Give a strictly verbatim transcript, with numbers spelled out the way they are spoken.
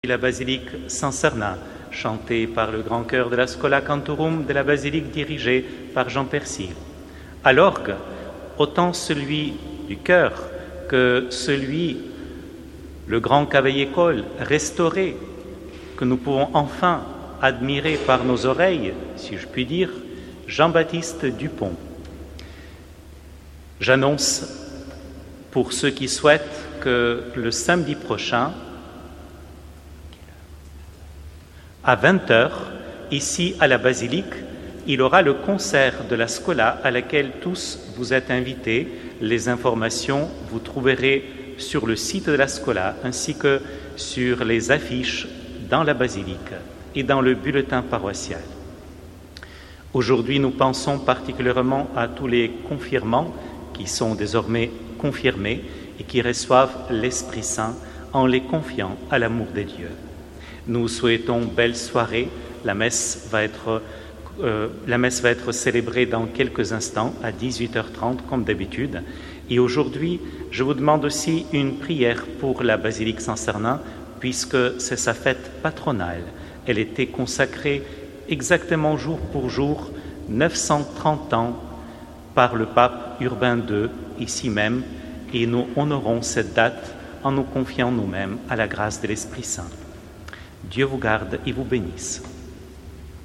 La basilique San-Sernin, chantée par le grand chœur de la Schola Cantorum de la basilique dirigée par Jean Persil. À l'orgue, autant celui du chœur que celui, le grand cavaillé-col restauré, que nous pouvons enfin admirer par nos oreilles, si je puis dire, Jean-Baptiste Dupont. J'annonce pour ceux qui souhaitent que le samedi prochain, à vingt heures, ici à la basilique, il aura le concert de la Schola à laquelle tous vous êtes invités. Les informations, vous trouverez sur le site de la Schola ainsi que sur les affiches dans la basilique et dans le bulletin paroissial. Aujourd'hui, nous pensons particulièrement à tous les confirmants qui sont désormais confirmés et qui reçoivent l'Esprit Saint en les confiant à l'amour des dieux. Nous souhaitons belle soirée. La messe va être, euh, la messe va être célébrée dans quelques instants à dix-huit heures trente comme d'habitude. Et aujourd'hui, je vous demande aussi une prière pour la basilique San-Sernin puisque c'est sa fête patronale. Elle était consacrée exactement jour pour jour, neuf cent trente ans, par le pape Urbain deux, ici même, et nous honorons cette date en nous confiant nous-mêmes à la grâce de l'Esprit Saint. Dieu vous garde et vous bénisse.